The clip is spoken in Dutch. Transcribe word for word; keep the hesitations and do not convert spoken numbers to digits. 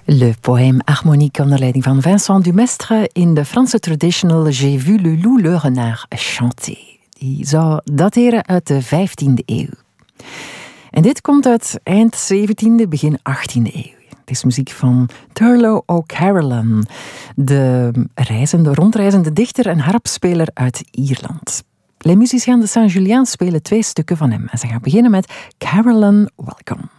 Le poème harmonique onder leiding van Vincent Dumestre in de Franse traditional J'ai vu le loup le renard chanter. Die zou dateren uit de vijftiende eeuw. En dit komt uit eind zeventiende, begin achttiende eeuw. Het is muziek van Turlough O'Carolan, de reizende, rondreizende dichter en harpspeler uit Ierland. Les Musiciens de Saint-Julien spelen twee stukken van hem. En ze gaan beginnen met Carolan Welcome.